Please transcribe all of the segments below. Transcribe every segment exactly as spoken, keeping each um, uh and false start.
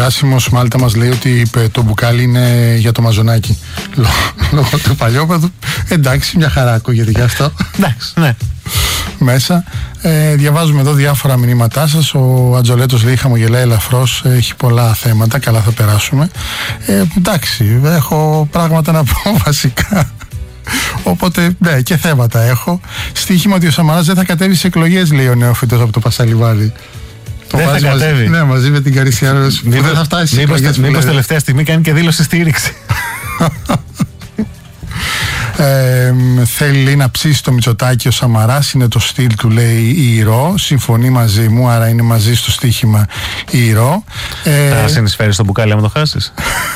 Γεράσιμος Μάλτα μας λέει ότι το μπουκάλι είναι για το μαζονάκι. Λόγω του παλιόπαιδου. Εντάξει, μια χαρά ακούγεται γι' αυτό. Εντάξει, ναι. Μέσα. Ε, διαβάζουμε εδώ διάφορα μηνύματά σας. Ο Ατζολέτος λέει χαμογελάει ελαφρώς, έχει πολλά θέματα, καλά θα περάσουμε. Ε, εντάξει, έχω πράγματα να πω βασικά. Οπότε, ναι, και θέματα έχω. Στοίχημα ότι ο Σαμαράς δεν θα κατέβει σε εκλογές, λέει ο νεόφυτος από το Πασαλιβάδι. Δεν θα κατέβει. Μαζί, ναι, μαζί με την Καρυσιάρα. Μήπως δεν θα φτάσει. Μήπως, μήπως τελευταία στιγμή κάνει και δήλωση στήριξη. Ε, θέλει να ψήσει το Μητσοτάκη ο Σαμαράς, είναι το στυλ του, λέει η Ηρώ. Συμφωνεί μαζί μου, άρα είναι μαζί στο στοίχημα η Ηρώ. Ε, θα συνεισφέρει στο μπουκάλι άμα το χάσεις.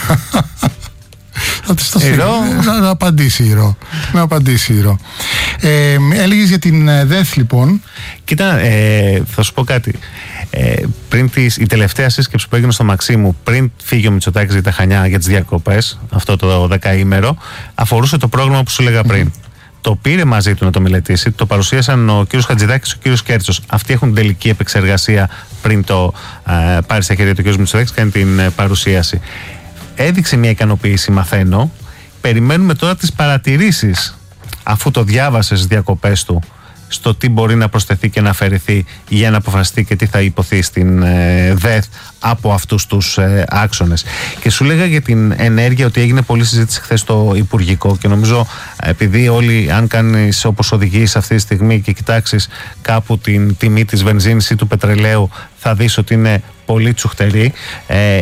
Θα της το στείλει. Να, να απαντήσει η Ηρώ. Να απαντήσει η Ηρώ. Ε, έλεγες για την ΔΕΘ λοιπόν. Κοίτα, ε, θα σου πω κάτι. Ε, πριν τις, η τελευταία σύσκεψη που έγινε στο Μαξίμου, πριν φύγει ο Μητσοτάκης για τα Χανιά για τις διακοπές, αυτό το δεκαήμερο, αφορούσε το πρόγραμμα που σου έλεγα πριν. Mm-hmm. Το πήρε μαζί του να το μελετήσει, το παρουσίασαν ο κύριος Χατζηδάκης και ο κύριος Κέρτσος. Αυτοί έχουν τελική επεξεργασία πριν το ε, πάρει στα χέρια του κύριος Μητσοτάκης, κάνει την ε, παρουσίαση. Έδειξε μια ικανοποίηση, μαθαίνω. Περιμένουμε τώρα τις παρατηρήσεις, αφού το διάβασε στις διακοπές του, στο τι μπορεί να προσθεθεί και να αφαιρεθεί για να αποφασιστεί και τι θα υποθεί στην ε, ΔΕΘ από αυτούς τους ε, άξονες. Και σου λέγα για την ενέργεια ότι έγινε πολλή συζήτηση χθες στο Υπουργικό και νομίζω επειδή όλοι, αν κάνεις όπως οδηγείς αυτή τη στιγμή και κοιτάξεις κάπου την τιμή της βενζίνης ή του πετρελαίου, θα δεις ότι είναι πολύ τσουχτερή. Ε,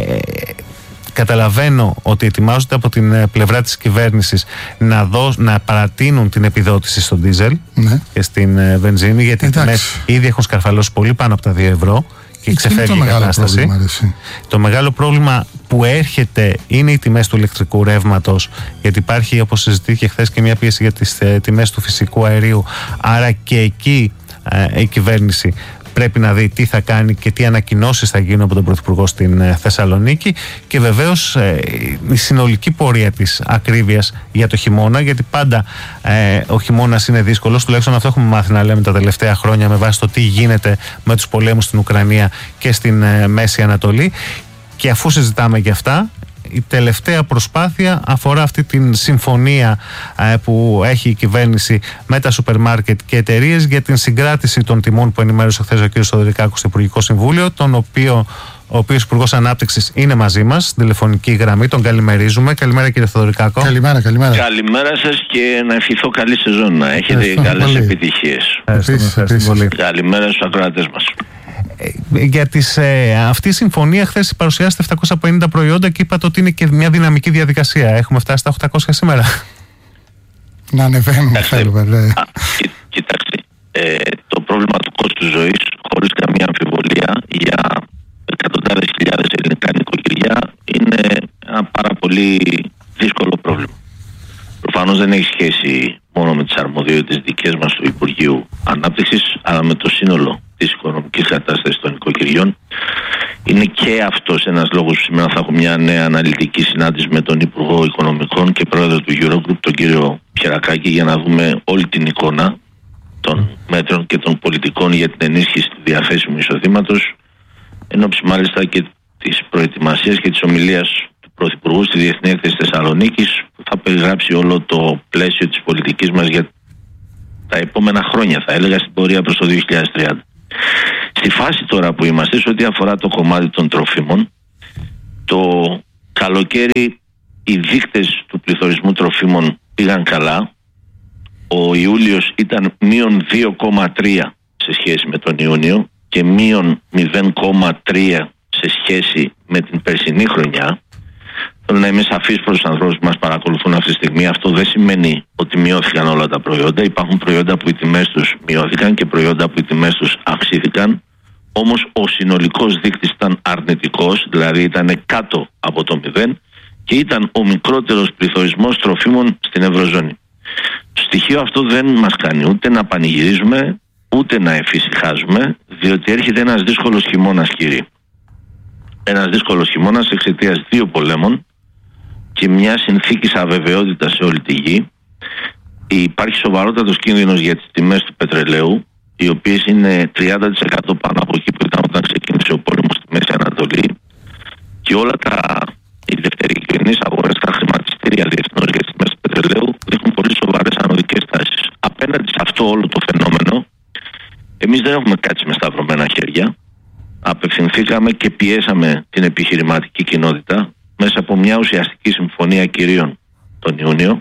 Καταλαβαίνω ότι ετοιμάζονται από την πλευρά της κυβέρνησης να, δώσ, να παρατείνουν την επιδότηση στο ντίζελ, ναι, και στην ε, βενζίνη, γιατί οι τιμές ήδη έχουν σκαρφαλώσει πολύ πάνω από τα δύο ευρώ και ξεφεύγει η κατάσταση. Πρόβλημα, το μεγάλο πρόβλημα που έρχεται είναι οι τιμές του ηλεκτρικού ρεύματος, γιατί υπάρχει, όπως συζητήθηκε χθες, και μια πίεση για τις ε, τιμές του φυσικού αερίου. Άρα και εκεί ε, η κυβέρνηση πρέπει να δει τι θα κάνει και τι ανακοινώσεις θα γίνουν από τον Πρωθυπουργό στην ε, Θεσσαλονίκη, και βεβαίως ε, η συνολική πορεία της ακρίβειας για το χειμώνα, γιατί πάντα ε, ο χειμώνας είναι δύσκολος, τουλάχιστον αυτό έχουμε μάθει να λέμε τα τελευταία χρόνια με βάση το τι γίνεται με τους πολέμους στην Ουκρανία και στην ε, Μέση Ανατολή. Και αφού συζητάμε για αυτά, η τελευταία προσπάθεια αφορά αυτή την συμφωνία ε, που έχει η κυβέρνηση με τα σούπερ μάρκετ και εταιρείες για την συγκράτηση των τιμών που ενημέρωσε χθες ο κ. Θοδωρικάκος στο Υπουργικό Συμβούλιο, τον οποίο ο οποίος Υπουργός Ανάπτυξης είναι μαζί μας στην τηλεφωνική γραμμή. Τον καλημερίζουμε. Καλημέρα, κύριε Θοδωρικάκο. Καλημέρα, καλημέρα. Καλημέρα σας και να ευχηθώ καλή σεζόν, να έχετε καλές επιτυχίες. Καλημέρα στους ακροατές μας. Για τις, ε, αυτή η συμφωνία χθες παρουσιάσετε επτακόσια πενήντα προϊόντα και είπατε ότι είναι και μια δυναμική διαδικασία. Έχουμε φτάσει στα οκτακόσια σήμερα. Να ανεβαίνουμε, θέλουμε. Ναι. Κοιτάξτε, ε, το πρόβλημα του κόστου ζωής, χωρίς καμία αμφιβολία, για εκατοντάδες χιλιάδες ελληνικά νοικοκυριά είναι ένα πάρα πολύ δύσκολο πρόβλημα. Προφανώς δεν έχει σχέση μόνο με τις αρμοδιότητες δικές μας του Υπουργείου Ανάπτυξης, αλλά με το σύνολο της οικονομικής κατάστασης των νοικοκυριών. Είναι και αυτός ένας λόγος που σήμερα θα έχω μια νέα αναλυτική συνάντηση με τον Υπουργό Οικονομικών και πρόεδρο του Eurogroup, τον κύριο Πιερακάκη, για να δούμε όλη την εικόνα των μέτρων και των πολιτικών για την ενίσχυση του διαθέσιμου εισοδήματος, ενόψει μάλιστα και της προετοιμασίας και της ομιλίας του Πρωθυπουργού στη Διεθνή Έκθεση Θεσσαλονίκης, που θα περιγράψει όλο το πλαίσιο της πολιτικής μας για τα επόμενα χρόνια, θα έλεγα στην πορεία προς το δύο χιλιάδες τριάντα. Στη φάση τώρα που είμαστε, σε ό,τι αφορά το κομμάτι των τροφίμων, το καλοκαίρι οι δείκτες του πληθωρισμού τροφίμων πήγαν καλά. Ο Ιούλιος ήταν μείον δύο κόμμα τρία σε σχέση με τον Ιούνιο και μείον μηδέν κόμμα τρία σε σχέση με την περσινή χρονιά. Θέλω να είμαι σαφής προς τους ανθρώπους που μας παρακολουθούν αυτή τη στιγμή. Αυτό δεν σημαίνει ότι μειώθηκαν όλα τα προϊόντα. Υπάρχουν προϊόντα που οι τιμές τους μειώθηκαν και προϊόντα που οι τιμές τους αυξήθηκαν. Όμως ο συνολικός δείκτης ήταν αρνητικός, δηλαδή ήταν κάτω από το μηδέν, και ήταν ο μικρότερος πληθωρισμός τροφίμων στην Ευρωζώνη. Το στοιχείο αυτό δεν μας κάνει ούτε να πανηγυρίζουμε, ούτε να εφησυχάζουμε, διότι έρχεται ένας δύσκολος χειμώνας, κύριε. Ένας δύσκολος χειμώνας εξαιτίας δύο πολέμων και μια συνθήκη αβεβαιότητας σε όλη τη γη. Υπάρχει σοβαρότατος κίνδυνος για τις τιμές του πετρελαίου, οι οποίες είναι τριάντα τοις εκατό πάνω από εκεί που ήταν όταν ξεκίνησε ο πόλεμος στη Μέση Ανατολή, και και όλα τα οι δευτερικοινείς αγορές, τα χρηματιστήρια διεθνώς για τις τιμές του πετρελαίου έχουν πολύ σοβαρές ανωδικές τάσεις. Απέναντι σε αυτό όλο το φαινόμενο, εμείς δεν έχουμε κάτσει με σταυρωμένα χέρια. Απευθυνθήκαμε και πιέσαμε την επιχειρηματική κοινότητα μέσα από μια ουσιαστική συμφωνία κυρίων τον Ιούνιο.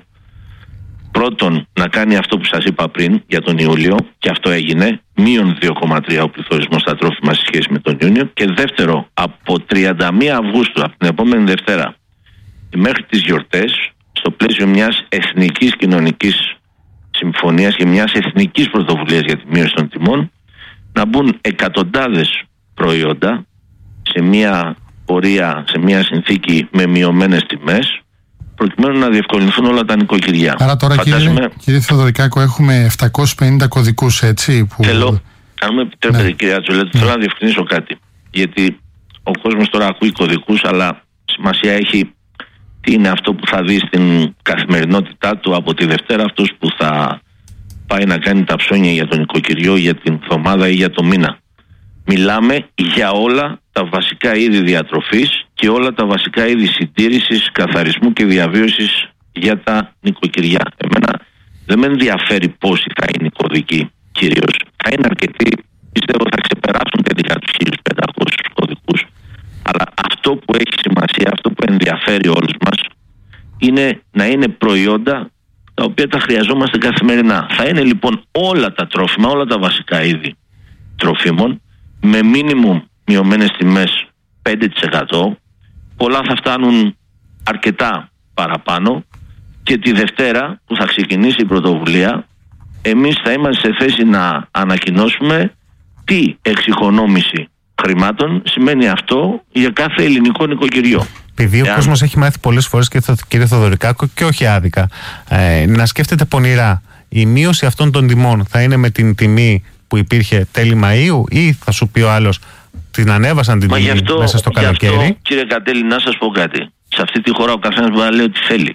Πρώτον, να κάνει αυτό που σας είπα πριν για τον Ιούλιο, και αυτό έγινε, μείον δύο κόμμα τρία ο πληθωρισμός στα τρόφιμα σε σχέση με τον Ιούνιο. Και δεύτερο, από τριάντα μία Αυγούστου, από την επόμενη Δευτέρα μέχρι τις γιορτές, στο πλαίσιο μιας εθνικής κοινωνικής συμφωνίας και μιας εθνικής πρωτοβουλίας για τη μείωση των τιμών, να μπουν εκατοντάδες προϊόντα σε μια πορεία, σε μια συνθήκη με μειωμένες τιμές, προκειμένου να διευκολυνθούν όλα τα νοικοκυριά. Άρα τώρα, Φαντάζομαι... κύριε, κύριε Θεοδωρικάκο, έχουμε επτακόσιους πενήντα κωδικούς, έτσι, που... Θέλω, αν μου επιτρέπετε, ναι, κύριε Ατσολέτου, ναι, θέλω να διευκρινίσω κάτι. Γιατί ο κόσμος τώρα ακούει κωδικούς, αλλά σημασία έχει τι είναι αυτό που θα δει στην καθημερινότητά του από τη Δευτέρα, αυτός που θα πάει να κάνει τα ψώνια για τον νοικοκυριό, για την εβδομάδα ή για το μήνα. Μιλάμε για όλα τα βασικά είδη διατροφής και όλα τα βασικά είδη συντήρησης, καθαρισμού και διαβίωσης για τα νοικοκυριά. Εμένα δεν με ενδιαφέρει πόσοι θα είναι οι κωδικοί κυρίως. Θα είναι αρκετοί, πιστεύω θα ξεπεράσουν τελικά τους χίλιους πεντακόσιους κωδικούς. Αλλά αυτό που έχει σημασία, αυτό που ενδιαφέρει όλους μας, είναι να είναι προϊόντα τα οποία τα χρειαζόμαστε καθημερινά. Θα είναι λοιπόν όλα τα τρόφιμα, όλα τα βασικά είδη τροφίμων, με μίνιμουμ μειωμένες τιμές πέντε τοις εκατό. Πολλά θα φτάνουν αρκετά παραπάνω, και τη Δευτέρα που θα ξεκινήσει η πρωτοβουλία, εμείς θα είμαστε σε θέση να ανακοινώσουμε τι εξοικονόμηση χρημάτων σημαίνει αυτό για κάθε ελληνικό νοικοκυριό. Επειδή ο Εάν... κόσμος έχει μάθει πολλές φορές, κύριε Θεοδωρικάκο, και όχι άδικα, ε, να σκέφτεται πονηρά, η μείωση αυτών των τιμών θα είναι με την τιμή που υπήρχε τέλη Μαΐου, ή θα σου πει ο άλλος την ανέβασαν την τιμή αυτό, μέσα στο καλοκαίρι? Αυτό, κύριε Κατέλη, να σας πω κάτι. Σε αυτή τη χώρα ο καθένας μπορεί να λέει ό,τι θέλει.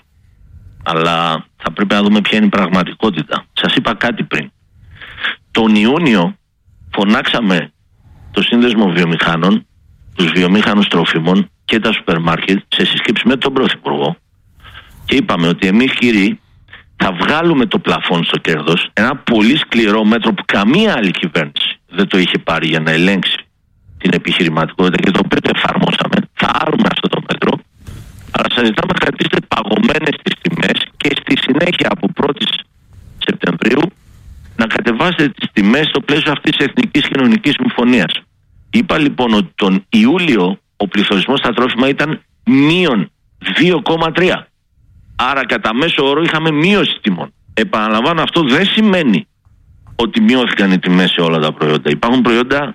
Αλλά θα πρέπει να δούμε ποια είναι η πραγματικότητα. Σας είπα κάτι πριν. Τον Ιούνιο φωνάξαμε το Σύνδεσμο Βιομηχάνων, τους βιομήχανους τροφίμων και τα σούπερ μάρκετ σε συσκέψη με τον Πρωθυπουργό, και είπαμε ότι εμείς, κύριοι, θα βγάλουμε το πλαφόν στο κέρδος, ένα πολύ σκληρό μέτρο που καμία άλλη κυβέρνηση δεν το είχε πάρει για να ελέγξει την επιχειρηματικότητα, και το οποίο το εφαρμόσαμε. Θα άρουμε αυτό το μέτρο, αλλά σας ζητάμε να κρατήσετε παγωμένες τις τιμές και στη συνέχεια από πρώτη Σεπτεμβρίου να κατεβάσετε τις τιμές στο πλαίσιο αυτής της Εθνικής Κοινωνικής Συμφωνίας. Είπα λοιπόν ότι τον Ιούλιο ο πληθωρισμός στα τρόφιμα ήταν μείον δύο κόμμα τρία. Άρα κατά μέσο όρο είχαμε μείωση τιμών. Επαναλαμβάνω, αυτό δεν σημαίνει ότι μειώθηκαν οι τιμές σε όλα τα προϊόντα. Υπάρχουν προϊόντα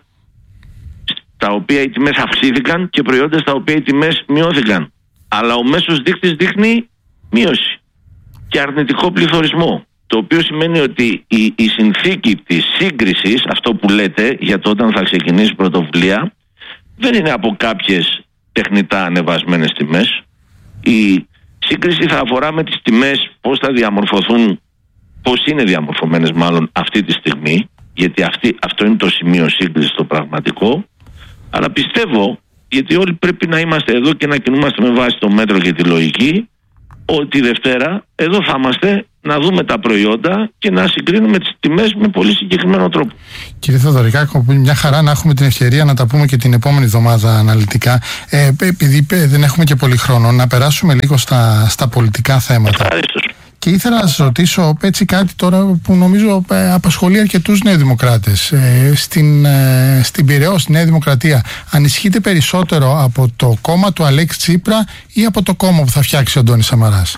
στα οποία οι τιμές αυξήθηκαν και προϊόντα στα οποία οι τιμές μειώθηκαν. Αλλά ο μέσος δείκτης δείχνει μείωση και αρνητικό πληθωρισμό. Το οποίο σημαίνει ότι η, η συνθήκη της σύγκρισης, αυτό που λέτε για το όταν θα ξεκινήσει η πρωτοβουλία, δεν είναι από κάποιες τεχνητά ανεβασμένες τιμές. Η σύγκριση θα αφορά με τις τιμές, πώς θα διαμορφωθούν, πώς είναι διαμορφωμένες μάλλον αυτή τη στιγμή, γιατί αυτή, αυτό είναι το σημείο σύγκρισης το πραγματικό. Αλλά πιστεύω, γιατί όλοι πρέπει να είμαστε εδώ και να κινούμαστε με βάση το μέτρο και τη λογική, ότι Δευτέρα εδώ θα είμαστε να δούμε τα προϊόντα και να συγκρίνουμε τις τιμές με πολύ συγκεκριμένο τρόπο. Κύριε Θεοδωρικάκο, μια χαρά να έχουμε την ευκαιρία να τα πούμε και την επόμενη εβδομάδα αναλυτικά. Ε, επειδή δεν έχουμε και πολύ χρόνο, να περάσουμε λίγο στα, στα πολιτικά θέματα. Ευχαριστώ. Και ήθελα να σας ρωτήσω έτσι κάτι τώρα που νομίζω ε, απασχολεί αρκετούς νεοδημοκράτες. Ε, στην, ε, στην Πειραιώ, στη Νέα Δημοκρατία, ανισχύεται περισσότερο από το κόμμα του Αλέξη Τσίπρα ή από το κόμμα που θα φτιάξει ο Αντώνης Σαμαράς?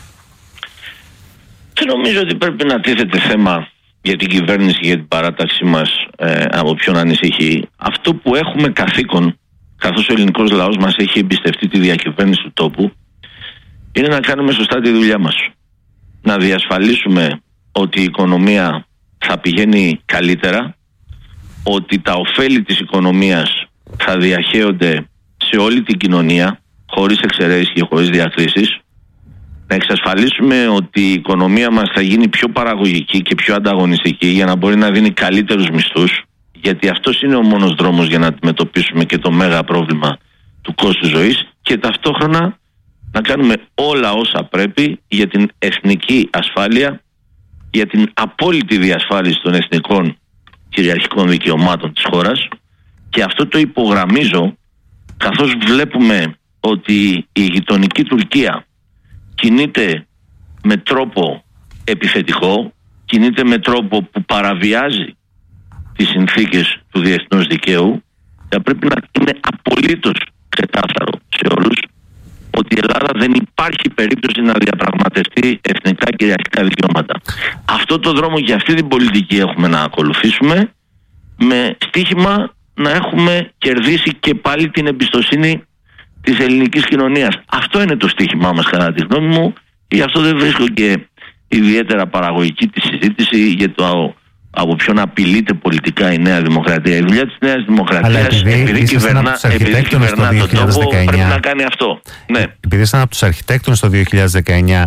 Δεν νομίζω ότι πρέπει να τίθεται θέμα για την κυβέρνηση και για την παράταξή μας ε, από ποιον ανησυχεί. Αυτό που έχουμε καθήκον, καθώς ο ελληνικός λαός μας έχει εμπιστευτεί τη διακυβέρνηση του τόπου, είναι να κάνουμε σωστά τη δουλειά μας. Να διασφαλίσουμε ότι η οικονομία θα πηγαίνει καλύτερα, ότι τα ωφέλη της οικονομίας θα διαχέονται σε όλη την κοινωνία, χωρίς εξαιρέσεις και χωρίς διακρίσεις, να εξασφαλίσουμε ότι η οικονομία μας θα γίνει πιο παραγωγική και πιο ανταγωνιστική για να μπορεί να δίνει καλύτερους μισθούς, γιατί αυτός είναι ο μόνος δρόμος για να αντιμετωπίσουμε και το μέγα πρόβλημα του κόστου ζωής, και ταυτόχρονα να κάνουμε όλα όσα πρέπει για την εθνική ασφάλεια, για την απόλυτη διασφάλιση των εθνικών κυριαρχικών δικαιωμάτων της χώρας, και αυτό το υπογραμμίζω καθώς βλέπουμε ότι η γειτονική Τουρκία κινείται με τρόπο επιθετικό, κινείται με τρόπο που παραβιάζει τις συνθήκες του διεθνούς δικαίου. Θα πρέπει να είναι απολύτως ξεκάθαρο σε όλους ότι η Ελλάδα δεν υπάρχει περίπτωση να διαπραγματευτεί εθνικά κυριαρχικά δικαιώματα. Αυτό το δρόμο και αυτή την πολιτική έχουμε να ακολουθήσουμε, με στίχημα να έχουμε κερδίσει και πάλι την εμπιστοσύνη της ελληνικής κοινωνίας. Αυτό είναι το στίχημά μας κατά τη γνώμη μου, και γι' αυτό δεν βρίσκω και ιδιαίτερα παραγωγική τη συζήτηση για το από ποιον απειλείται πολιτικά η Νέα Δημοκρατία. Η δουλειά της Νέας Δημοκρατίας, επειδή, επειδή κυβερνά, επειδή κυβερνά τον τόπο, πρέπει να κάνει αυτό. Ναι. Επειδή ήσταν από τους αρχιτέκτονες το δύο χιλιάδες δεκαεννιά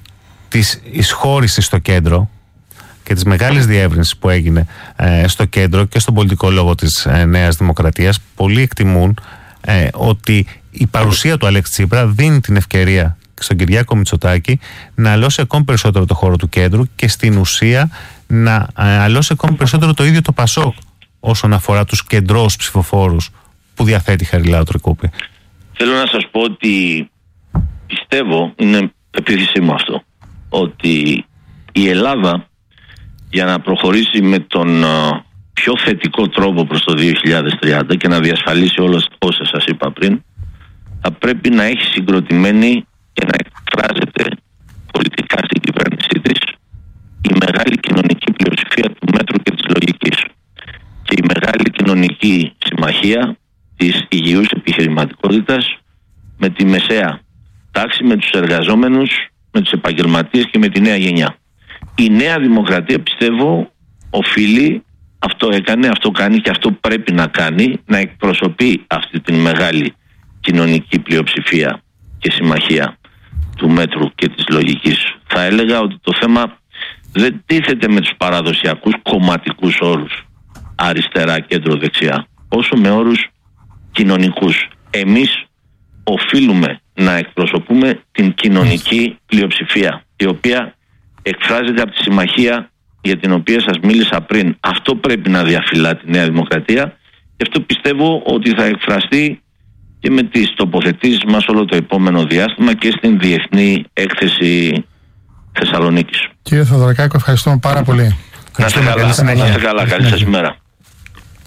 της εισχώρησης στο κέντρο και της μεγάλης διεύρυνσης που έγινε ε, στο κέντρο και στον πολιτικό λόγο της ε, Νέας Δημοκρατίας, πολλοί εκτιμούν ε, ότι η παρουσία του Αλέξη Τσίπρα δίνει την ευκαιρία στον Κυριάκο Μητσοτάκη να αλώσει ακόμη περισσότερο το χώρο του κέντρου και στην ουσία να αλώσει ακόμη περισσότερο το ίδιο το ΠΑΣΟΚ όσον αφορά τους κεντρώους ψηφοφόρους που διαθέτει η Χαριλάου Τρικούπη. Θέλω να σας πω ότι πιστεύω, είναι επίθεσή μου αυτό, ότι η Ελλάδα για να προχωρήσει με τον πιο θετικό τρόπο προς το δύο χιλιάδες τριάντα και να διασφαλίσει όλα όσα σας είπα πριν, θα πρέπει να έχει συγκροτημένη και να εκφράζεται πολιτικά στην κυβέρνησή της η μεγάλη κοινωνική πλειοψηφία του μέτρου και της λογικής και η μεγάλη κοινωνική συμμαχία της υγιούς επιχειρηματικότητας με τη μεσαία τάξη, με τους εργαζόμενους, με τους επαγγελματίες και με τη νέα γενιά. Η Νέα Δημοκρατία, πιστεύω, οφείλει, αυτό έκανε, αυτό κάνει και αυτό πρέπει να κάνει, να εκπροσωπεί αυτή την μεγάλη κοινωνική πλειοψηφία και συμμαχία του μέτρου και της λογικής. Θα έλεγα ότι το θέμα δεν τίθεται με τους παραδοσιακούς κομματικούς όρους αριστερά, κέντρο, δεξιά, όσο με όρους κοινωνικούς. Εμείς οφείλουμε να εκπροσωπούμε την κοινωνική πλειοψηφία, η οποία εκφράζεται από τη συμμαχία για την οποία σας μίλησα πριν. Αυτό πρέπει να διαφυλά τη Νέα Δημοκρατία και αυτό πιστεύω ότι θα εκφραστεί και με τις τοποθετήσεις μας όλο το επόμενο διάστημα και στην Διεθνή Έκθεση Θεσσαλονίκης. Κύριε Θεοδωρακάκο, ευχαριστούμε πάρα πολύ. Να είστε καλά, καλή σας ημέρα.